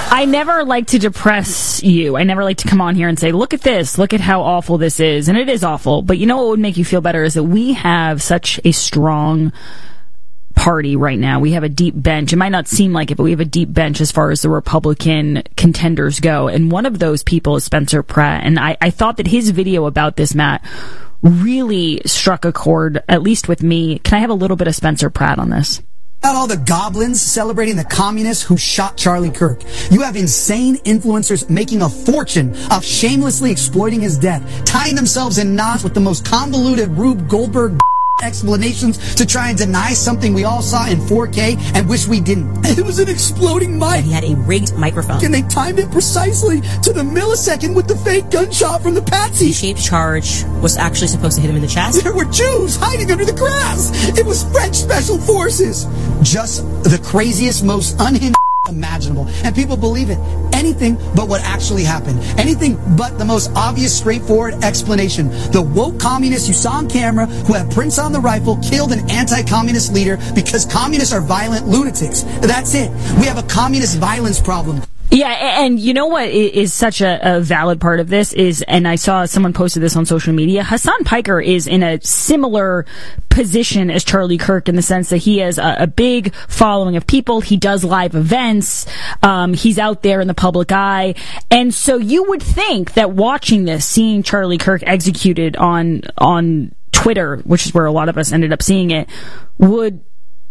I never like to depress you. I never like to come on here and say, look at this, look at how awful this is. And it is awful. But you know what would make you feel better is that we have such a strong party right now. We have a deep bench. It might not seem like it, but we have a deep bench as far as the Republican contenders go. And one of those people is Spencer Pratt. And I thought that his video about this, Matt, really struck a chord, at least with me. Can I have a little bit of Spencer Pratt on this? Not all the goblins celebrating the communists who shot Charlie Kirk. You have insane influencers making a fortune off shamelessly exploiting his death, tying themselves in knots with the most convoluted Rube Goldberg explanations to try and deny something we all saw in 4K and wish we didn't. It was an exploding mic. He had a rigged microphone. And they timed it precisely to the millisecond with the fake gunshot from the patsy. The shaped charge was actually supposed to hit him in the chest. There were Jews hiding under the grass. It was French special forces. Just the craziest, most unhinged imaginable. And people believe it. Anything but what actually happened. Anything but the most obvious, straightforward explanation. The woke communists you saw on camera who have prints on the rifle killed an anti-communist leader because communists are violent lunatics. That's it. We have a communist violence problem. Yeah, and you know what is such a valid part of this is, and I saw someone posted this on social media, Hassan Piker is in a similar position as Charlie Kirk in the sense that he has a big following of people. He does live events. He's out there in the public eye. And so you would think that watching this, seeing Charlie Kirk executed on Twitter, which is where a lot of us ended up seeing it, would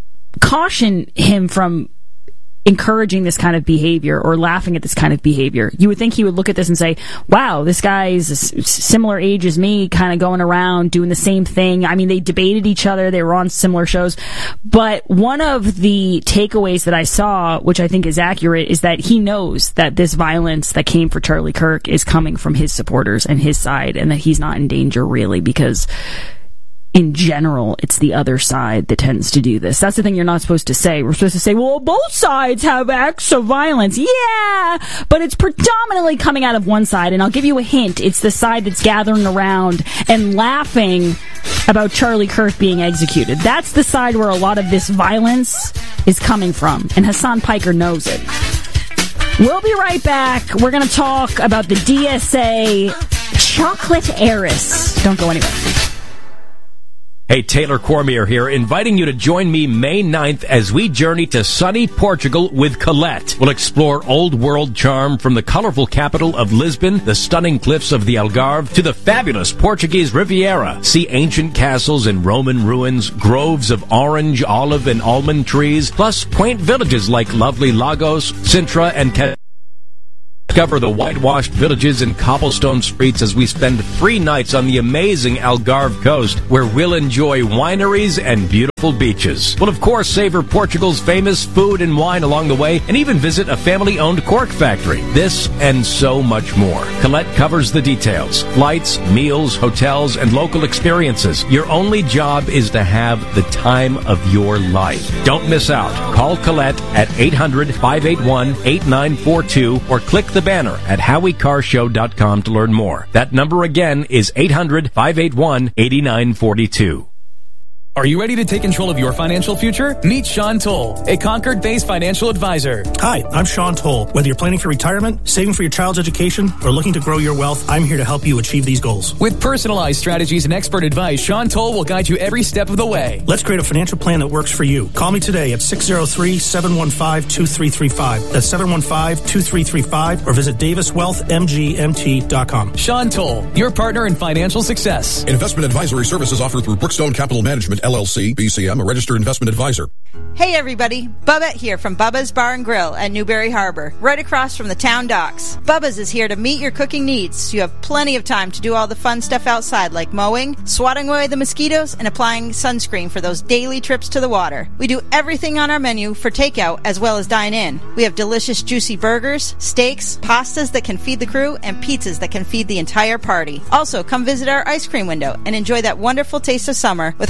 caution him from encouraging this kind of behavior or laughing at this kind of behavior. You would think he would look at this and say, wow, this guy's a similar age as me, kind of going around doing the same thing. I mean, they debated each other. They were on similar shows. But one of the takeaways that I saw, which I think is accurate, is that he knows that this violence that came for Charlie Kirk is coming from his supporters and his side, and that he's not in danger really because in general, it's the other side that tends to do this. That's the thing you're not supposed to say. We're supposed to say, well, both sides have acts of violence. Yeah, but it's predominantly coming out of one side. And I'll give you a hint. It's the side that's gathering around and laughing about Charlie Kirk being executed. That's the side where a lot of this violence is coming from. And Hassan Piker knows it. We'll be right back. We're going to talk about the DSA chocolate heiress. Don't go anywhere. Hey, Taylor Cormier here, inviting you to join me May 9th as we journey to sunny Portugal with Colette. We'll explore old world charm from the colorful capital of Lisbon, the stunning cliffs of the Algarve, to the fabulous Portuguese Riviera. See ancient castles and Roman ruins, groves of orange, olive, and almond trees, plus quaint villages like lovely Lagos, Sintra, and Discover the whitewashed villages and cobblestone streets as we spend 3 nights on the amazing Algarve coast, where we'll enjoy wineries and beautiful beaches. We'll, of course, savor Portugal's famous food and wine along the way, and even visit a family-owned cork factory. This and so much more. Colette covers the details. Flights, meals, hotels, and local experiences. Your only job is to have the time of your life. Don't miss out. Call Colette at 800-581-8942 or click the banner at HowieCarShow.com to learn more. That number again is 800-581-8942. Are you ready to take control of your financial future? Meet Sean Toll, a Concord-based financial advisor. Hi, I'm Sean Toll. Whether you're planning for retirement, saving for your child's education, or looking to grow your wealth, I'm here to help you achieve these goals. With personalized strategies and expert advice, Sean Toll will guide you every step of the way. Let's create a financial plan that works for you. Call me today at 603-715-2335. That's 715-2335, or visit DavisWealthMGMT.com. Sean Toll, your partner in financial success. Investment advisory services offered through Brookstone Capital Management, LLC, BCM, a registered investment advisor. Hey everybody, Bubba here from Bubba's Bar and Grill at Newberry Harbor, right across from the town docks. Bubba's is here to meet your cooking needs, so you have plenty of time to do all the fun stuff outside like mowing, swatting away the mosquitoes, and applying sunscreen for those daily trips to the water. We do everything on our menu for takeout as well as dine in. We have delicious juicy burgers, steaks, pastas that can feed the crew, and pizzas that can feed the entire party. Also, come visit our ice cream window and enjoy that wonderful taste of summer with Hershey's ice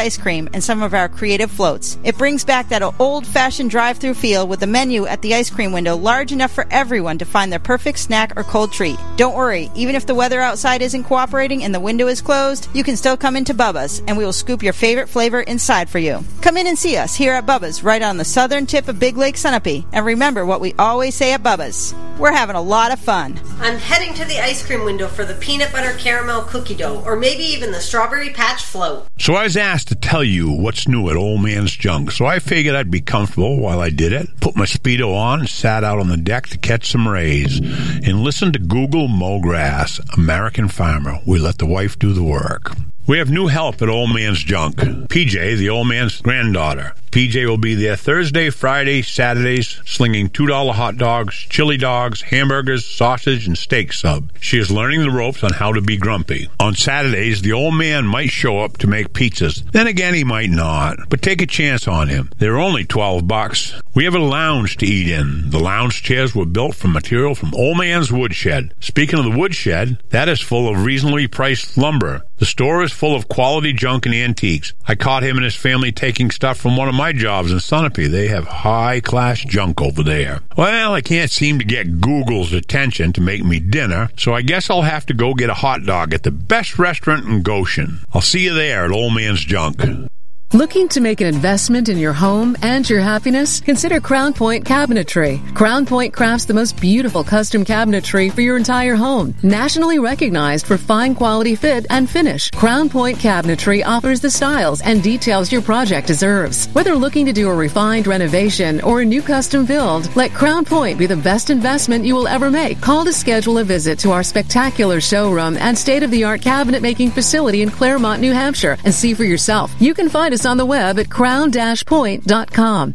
ice cream and some of our creative floats. It brings back that old-fashioned drive-through feel with the menu at the ice cream window large enough for everyone to find their perfect snack or cold treat. Don't worry, even if the weather outside isn't cooperating and the window is closed, you can still come into Bubba's and we will scoop your favorite flavor inside for you. Come in and see us here at Bubba's right on the southern tip of Big Lake Sunapee. And remember what we always say at Bubba's. We're having a lot of fun. I'm heading to the ice cream window for the peanut butter caramel cookie dough, or maybe even the strawberry patch float. So I was asked to tell you what's new at Old Man's Junk, so I figured I'd be comfortable while I did it. Put my Speedo on and sat out on the deck to catch some rays and listen to Google mow grass. American farmer. We let the wife do the work. We have new help at Old Man's Junk. PJ, the old man's granddaughter. PJ will be there Thursday, Friday, Saturdays, slinging $2 hot dogs, chili dogs, hamburgers, sausage, and steak sub. She is learning the ropes on how to be grumpy. On Saturdays, the old man might show up to make pizzas. Then again, he might not. But take a chance on him. They're only $12. We have a lounge to eat in. The lounge chairs were built from material from Old Man's Woodshed. Speaking of the woodshed, that is full of reasonably priced lumber. The store is full of quality junk and antiques. I caught him and his family taking stuff from one of my jobs in Sunapee. They have high-class junk over there. Well, I can't seem to get Google's attention to make me dinner, so I guess I'll have to go get a hot dog at the best restaurant in Goshen. I'll see you there at Old Man's Junk. Looking to make an investment in your home and your happiness? Consider Crown Point Cabinetry. Crown Point crafts the most beautiful custom cabinetry for your entire home. Nationally recognized for fine quality fit and finish, Crown Point Cabinetry offers the styles and details your project deserves. Whether looking to do a refined renovation or a new custom build, let Crown Point be the best investment you will ever make. Call to schedule a visit to our spectacular showroom and state-of-the-art cabinet making facility in Claremont, New Hampshire, and see for yourself. You can find us on the web at crown-point.com.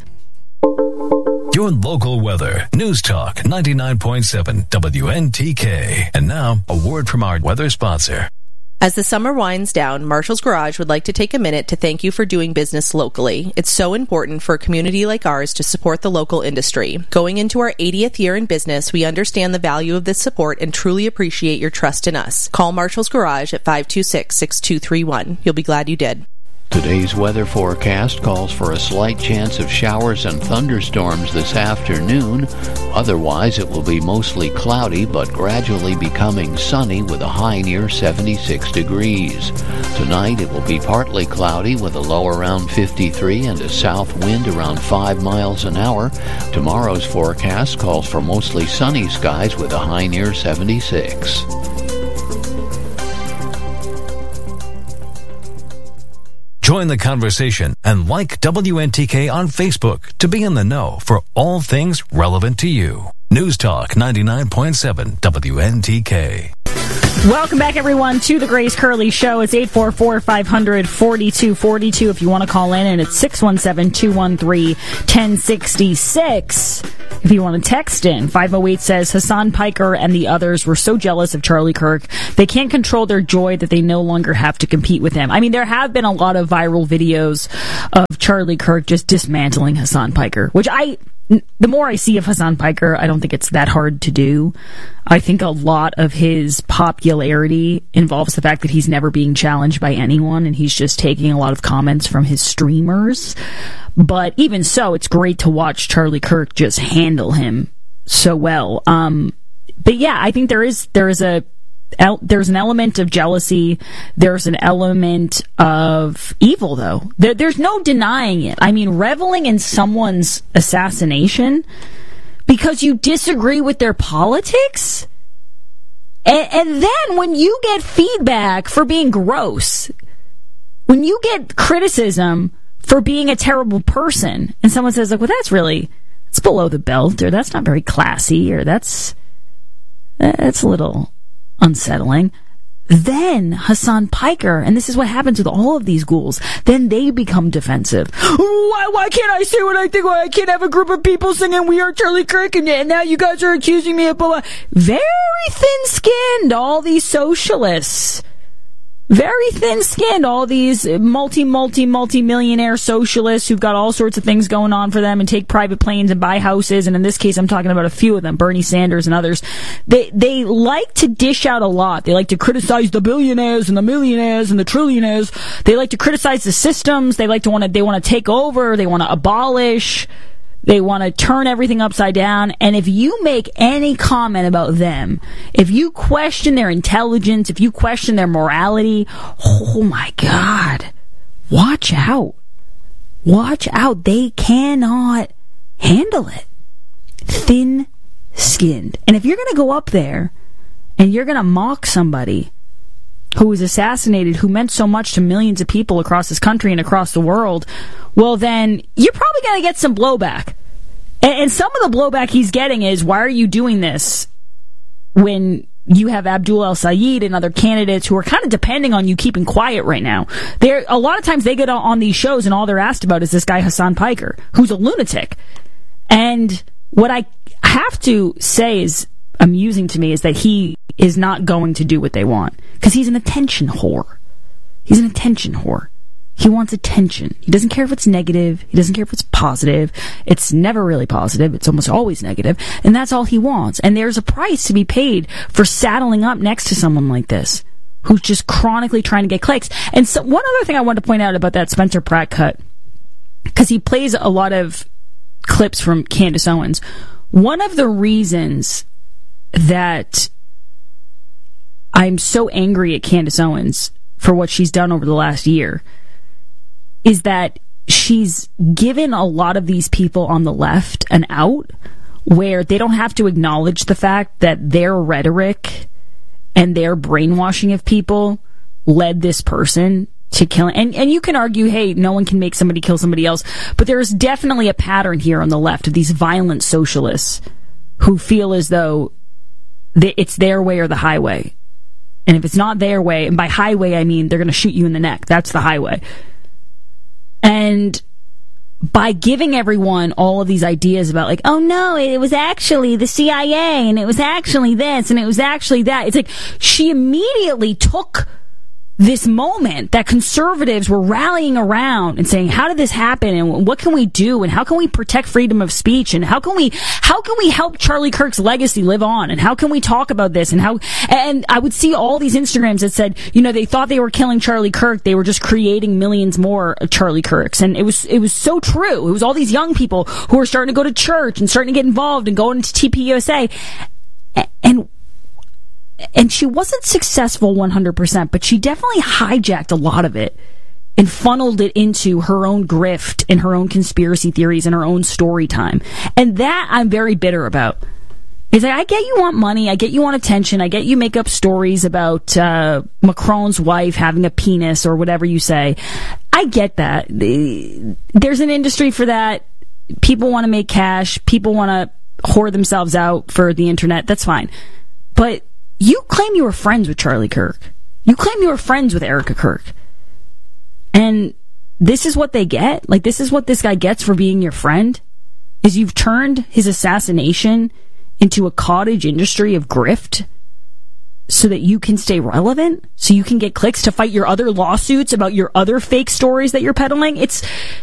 Your local weather. News Talk 99.7 WNTK. And now, a word from our weather sponsor. As the summer winds down, Marshall's Garage would like to take a minute to thank you for doing business locally. It's so important for a community like ours to support the local industry. Going into our 80th year in business, we understand the value of this support and truly appreciate your trust in us. Call Marshall's Garage at 526-6231. You'll be glad you did. Today's weather forecast calls for a slight chance of showers and thunderstorms this afternoon. Otherwise, it will be mostly cloudy but gradually becoming sunny with a high near 76 degrees. Tonight, it will be partly cloudy with a low around 53 and a south wind around 5 miles an hour. Tomorrow's forecast calls for mostly sunny skies with a high near 76. Join the conversation and like WNTK on Facebook to be in the know for all things relevant to you. News Talk 99.7 WNTK. Welcome back, everyone, to the Grace Curley Show. It's 844-500-4242 if you want to call in, and it's 617-213-1066 if you want to text in. 508 says, Hassan Piker and the others were so jealous of Charlie Kirk, they can't control their joy that they no longer have to compete with him. I mean, there have been a lot of viral videos of Charlie Kirk just dismantling Hassan Piker, which the more I see of Hassan Piker, I don't think it's that hard to do. I think a lot of his popularity involves the fact that he's never being challenged by anyone, and he's just taking a lot of comments from his streamers. But even so, it's great to watch Charlie Kirk just handle him so well. But yeah, I think there's an element of jealousy. There's an element of evil, though. There's no denying it. I mean, reveling in someone's assassination because you disagree with their politics? And then when you get feedback for being gross, when you get criticism for being a terrible person, and someone says, like, well, that's below the belt, or that's not very classy, or that's a little unsettling, then Hassan Piker, and this is what happens with all of these ghouls, then they become defensive. Why can't I say what I think? Why I can't have a group of people singing We Are Charlie Kirk, and now you guys are accusing me of blah, blah. Very thin-skinned, all these socialists. very thin-skinned, all these multi-millionaire socialists who've got all sorts of things going on for them and take private planes and buy houses, and in this case I'm talking about a few of them, Bernie Sanders and others. They like to dish out a lot. They like to criticize the billionaires and the millionaires and the trillionaires. They like to criticize the systems. They want to take over. They want to abolish. They want to turn everything upside down. And if you make any comment about them, if you question their intelligence, if you question their morality, oh my God, watch out. Watch out. They cannot handle it. Thin-skinned. And if you're going to go up there and you're going to mock somebody who was assassinated, who meant so much to millions of people across this country and across the world, well then, you're probably going to get some blowback. And some of the blowback he's getting is, why are you doing this when you have Abdul El-Sayed and other candidates who are kind of depending on you keeping quiet right now? A lot of times they get on these shows and all they're asked about is this guy Hassan Piker, who's a lunatic. And what I have to say is amusing to me is that he is not going to do what they want, because he's an attention whore. He's an attention whore. He wants attention. He doesn't care if it's negative. He doesn't care if it's positive. It's never really positive. It's almost always negative. And that's all he wants. And there's a price to be paid for saddling up next to someone like this, who's just chronically trying to get clicks. And so one other thing I wanted to point out about that Spencer Pratt cut, because he plays a lot of clips from Candace Owens. One of the reasons that I'm so angry at Candace Owens for what she's done over the last year is that she's given a lot of these people on the left an out where they don't have to acknowledge the fact that their rhetoric and their brainwashing of people led this person to killing. And you can argue, hey, no one can make somebody kill somebody else, but there's definitely a pattern here on the left of these violent socialists who feel as though it's their way or the highway. And if it's not their way, and by highway I mean they're going to shoot you in the neck. That's the highway. And by giving everyone all of these ideas about, like, oh no, it was actually the CIA, and it was actually this, and it was actually that. It's like she immediately took this moment that conservatives were rallying around and saying, how did this happen, and what can we do, and how can we protect freedom of speech, and how can we help Charlie Kirk's legacy live on, and how can we talk about this, and I would see all these Instagrams that said, they thought they were killing Charlie Kirk, they were just creating millions more of Charlie Kirks. And it was so true. It was all these young people who were starting to go to church and starting to get involved and going into TPUSA, and she wasn't successful 100%, but she definitely hijacked a lot of it and funneled it into her own grift and her own conspiracy theories and her own story time. And that I'm very bitter about. Is like, I get you want money, I get you want attention, I get you make up stories about Macron's wife having a penis or whatever you say. I get that. There's an industry for that. People want to make cash. People want to whore themselves out for the internet. That's fine. But you claim you were friends with Charlie Kirk. You claim you were friends with Erica Kirk. And this is what they get? Like, this is what this guy gets for being your friend? Is you've turned his assassination into a cottage industry of grift so that you can stay relevant? So you can get clicks to fight your other lawsuits about your other fake stories that you're peddling? It's